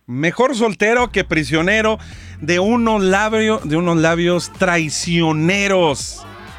Mejor soltero que prisionero de unos labios traicioneros.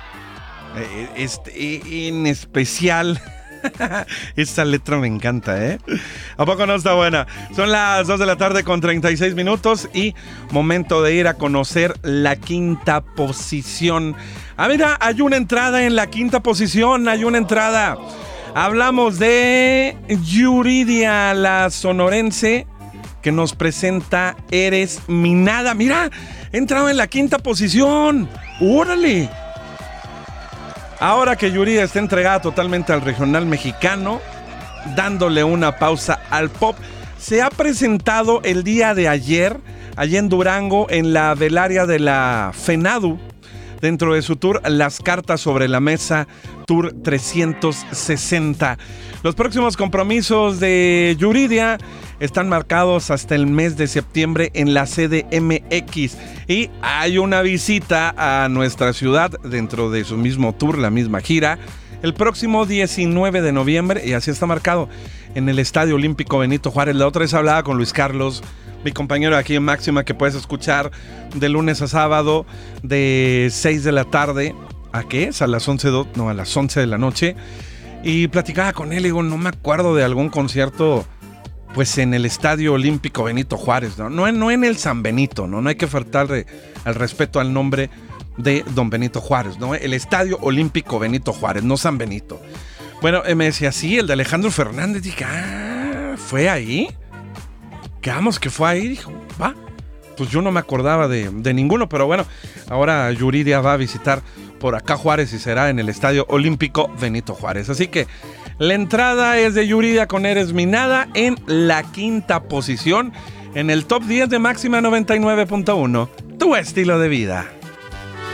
En especial, esta letra me encanta, ¿eh? ¿A poco no está buena? Son las 2 de la tarde con 36 minutos y momento de ir a conocer la quinta posición. Ah, mira, hay una entrada en la quinta posición, hay una entrada. Hablamos de Yuridia, la sonorense, que nos presenta Eres mi nada. Mira, he entrado en la quinta posición. ¡Órale! Ahora que Yuridia está entregada totalmente al regional mexicano, dándole una pausa al pop, se ha presentado el día de ayer, allá en Durango, en la velaria de la FENADU, dentro de su tour Las Cartas sobre la Mesa, Tour 360. Los próximos compromisos de Yuridia están marcados hasta el mes de septiembre en la CDMX y hay una visita a nuestra ciudad dentro de su mismo tour, la misma gira, el próximo 19 de noviembre, y así está marcado, en el Estadio Olímpico Benito Juárez. La otra vez hablaba con Luis Carlos, mi compañero aquí en Máxima, que puedes escuchar de lunes a sábado de 6 de la tarde. ¿A qué es? A las 11 de la noche. Y platicaba con él y digo, no me acuerdo de algún concierto pues en el Estadio Olímpico Benito Juárez, ¿no? No en el San Benito, ¿no? No hay que faltarle al respeto al nombre de Don Benito Juárez, ¿no? El Estadio Olímpico Benito Juárez, no San Benito. Bueno, me decía, sí, el de Alejandro Fernández. Dije, ¿fue ahí? Quedamos que fue ahí. Dijo, va. Pues yo no me acordaba de ninguno, pero bueno, ahora Yuridia va a visitar por acá Juárez y será en el Estadio Olímpico Benito Juárez. Así que la entrada es de Yuridia con Eres mi nada en la quinta posición en el top 10 de Máxima 99.1. Tu estilo de vida.